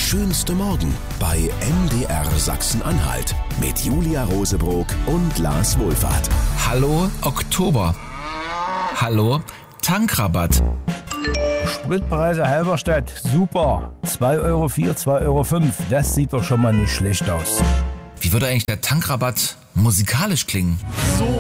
schönste Morgen bei MDR Sachsen-Anhalt mit Julia Rosebrock und Lars Wohlfahrt. Hallo Oktober. Hallo Tankrabatt. Spritpreise Halberstadt, super. 2,04 €, 2,05 €. Das sieht doch schon mal nicht schlecht aus. Wie würde eigentlich der Tankrabatt musikalisch klingen?